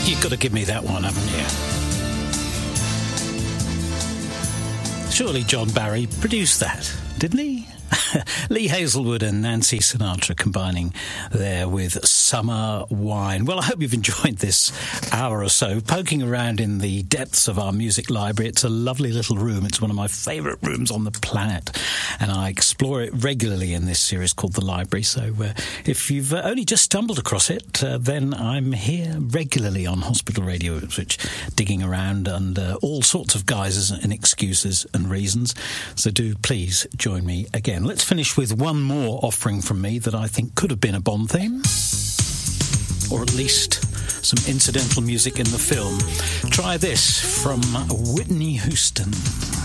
You've got to give me that one, haven't you? Surely John Barry produced that, didn't he? Lee Hazelwood and Nancy Sinatra combining there with Summer Wine. Well, I hope you've enjoyed this hour or so, poking around in the depths of our music library. It's a lovely little room. It's one of my favourite rooms on the planet, and I explore it regularly in this series called The Library. So if you've only just stumbled across it, then I'm here regularly on Hospital Radio Ipswich, digging around under all sorts of guises and excuses and reasons. So do please join me again. Let's finish with one more offering from me that I think could have been a Bond theme, or at least some incidental music in the film. Try this from Whitney Houston.